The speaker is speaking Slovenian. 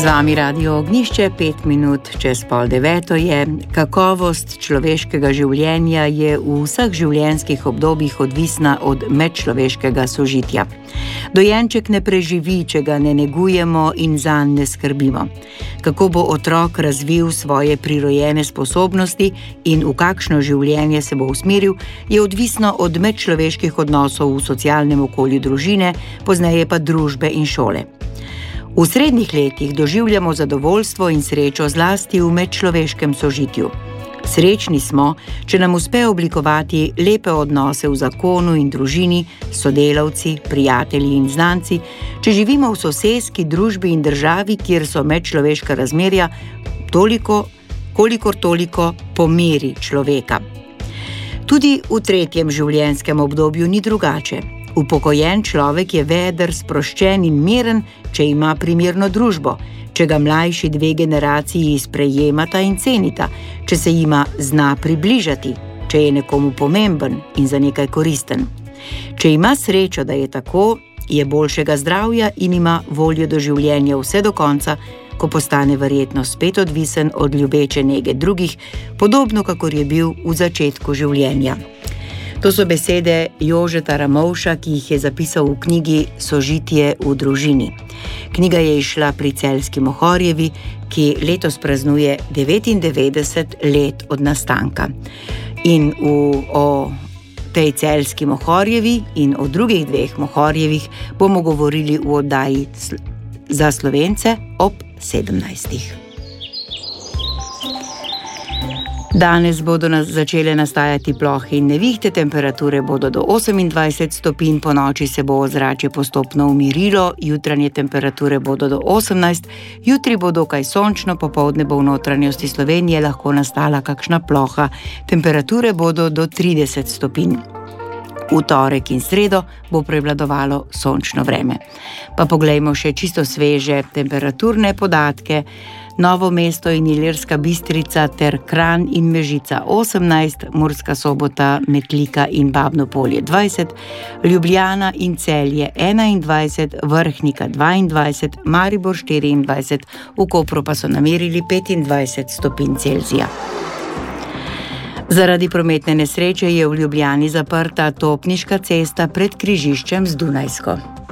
Z vami Radio Ognjišče, 5 minut čez 8:30 je. Kakovost človeškega življenja je v vseh življenjskih obdobjih odvisna od medčloveškega sožitja. Dojenček ne preživi, če ga ne negujemo in zanj ne skrbimo. Kako bo otrok razvil svoje prirojene sposobnosti in v kakšno življenje se bo usmeril, je odvisno od medčloveških odnosov v socialnem okolju družine, pozneje pa družbe in šole. V srednjih letih doživljamo zadovoljstvo in srečo zlasti v medčloveškem sožitju. Srečni smo, če nam uspe oblikovati lepe odnose v zakonu in družini, sodelavci, prijatelji in znanci, če živimo v soseski družbi in državi, kjer so medčloveška razmerja kolikor toliko po meri človeka. Tudi v tretjem življenjskem obdobju ni drugače. Upokojen človek je veder, sproščen in miren, če ima primerno družbo, če ga mlajši 2 generaciji sprejemata in cenita, če se jima zna približati, če je nekomu pomemben in za nekaj koristen. Če ima srečo, da je tako, je boljšega zdravja in ima voljo do življenja vse do konca, ko postane verjetno spet odvisen od ljubeče nege drugih, podobno kakor je bil v začetku življenja. To so besede Jožeta Ramovša, ki jih je zapisal v knjigi Sožitje v družini. Knjiga je izšla pri Celjski Mohorjevi, ki letos praznuje 99 let od nastanka. In o tej Celjski Mohorjevi in o drugih 2 Mohorjevih bomo govorili v oddaji za Slovence ob 17. Danes bodo začele nastajati plohe in nevihte, temperature bodo do 28 stopinj, po noči se bo ozračje postopno umirilo, jutranje temperature bodo do 18, jutri bo dokaj sončno, popoldne bo v notranjosti Slovenije lahko nastala kakšna ploha, temperature bodo do 30 stopinj. V torek in sredo bo prevladovalo sončno vreme. Pa poglejmo še čisto sveže temperaturne podatke. Novo Mesto in Ilirska Bistrica ter Kranj in Mežica 18, Murska Sobota, Metlika in Babno Polje 20, Ljubljana in Celje 21, Vrhnika 22, Maribor 24, v Kopru pa so namerili 25 stopinj Celzija. Zaradi prometne nesreče je v Ljubljani zaprta Topniška cesta pred križiščem z Dunajsko.